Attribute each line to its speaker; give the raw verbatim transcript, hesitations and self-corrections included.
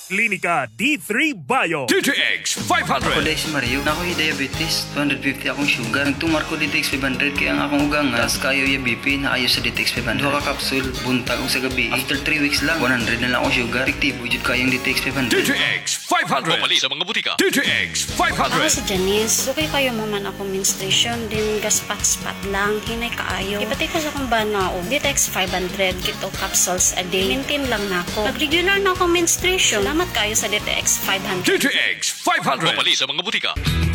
Speaker 1: Klinika D three Bio.
Speaker 2: D T X five
Speaker 3: Ako
Speaker 2: hundred.
Speaker 3: dahil si Mario, na ako'y diabetes, two fifty akong sugar. Nagtumar ko D T X five hundred kaya ang akong ugang nga, tas kayo yung B P na ayo sa D T X five hundred. Duha ka kapsul, buntag o sa gabi. After three weeks lang, one hundred na lang akong sugar. Efektibo jud kayong D T X five
Speaker 2: D
Speaker 3: hundred.
Speaker 2: T X five hundred. Pumali sa mga butika. D T X five
Speaker 4: Ako
Speaker 2: hundred.
Speaker 4: si Janice. Okay kayo mo man ako menstruation, din gaspat-spat lang, hinay kaayo. Ipatay ko sa kong banao, D T X five hundred, kito capsules a day. Maintain lang na ako. Nag-regular na ako menstruation. Salamat kayo sa D T X five hundred.
Speaker 2: D T X five hundred. Pumali sa mga butika.